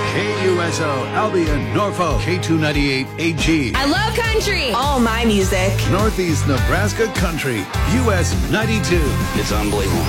KUSO, Albion, Norfolk, K298 AG. I love country. All my music. Northeast Nebraska Country, US 92. It's unbelievable.